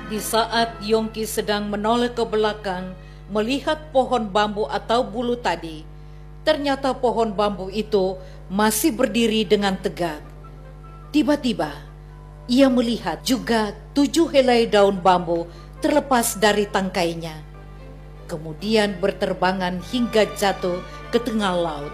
Di saat Yongki sedang menoleh ke belakang melihat pohon bambu atau bulu tadi, ternyata pohon bambu itu masih berdiri dengan tegak. Tiba-tiba ia melihat juga 7 helai daun bambu terlepas dari tangkainya, kemudian berterbangan hingga jatuh ke tengah laut.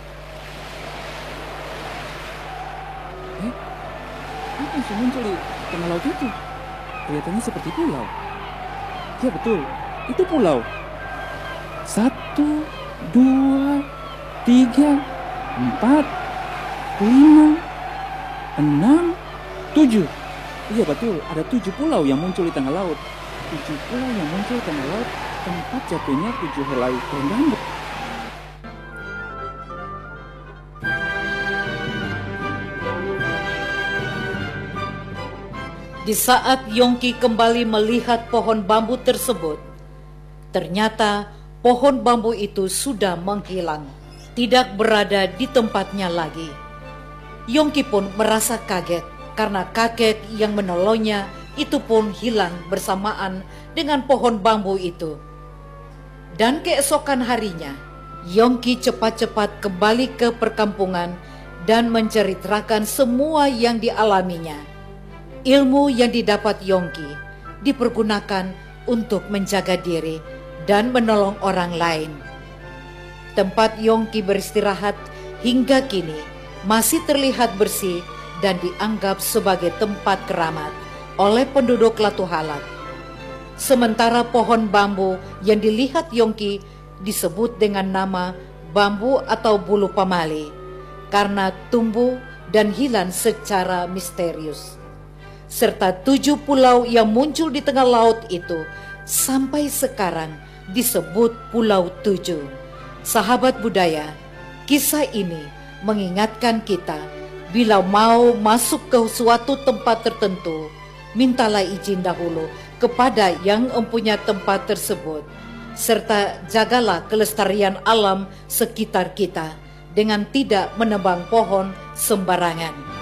Apa yang muncul di tengah laut itu? Kelihatannya seperti pulau. Ya betul, itu pulau. 1, 2, 3, 4, 5, 6, 7. Iya betul, ada 7 pulau yang muncul di tengah laut. 7 pulau yang muncul di tengah laut, tempat jatuhnya 7 helai pohon bambu. Di saat Yongki kembali melihat pohon bambu tersebut, ternyata pohon bambu itu sudah menghilang, tidak berada di tempatnya lagi. Yongki pun merasa kaget karena kakek yang menolongnya itu pun hilang bersamaan dengan pohon bambu itu. Dan keesokan harinya, Yongki cepat-cepat kembali ke perkampungan dan menceritakan semua yang dialaminya. Ilmu yang didapat Yongki dipergunakan untuk menjaga diri dan menolong orang lain. Tempat Yongki beristirahat hingga kini masih terlihat bersih dan dianggap sebagai tempat keramat oleh penduduk Latuhalat. Sementara pohon bambu yang dilihat Yongki disebut dengan nama bambu atau bulu pamali karena tumbuh dan hilang secara misterius. Serta 7 pulau yang muncul di tengah laut itu sampai sekarang disebut Pulau 7. Sahabat budaya, kisah ini mengingatkan kita bila mau masuk ke suatu tempat tertentu, mintalah izin dahulu kepada yang mempunyai tempat tersebut, serta jagalah kelestarian alam sekitar kita dengan tidak menebang pohon sembarangan.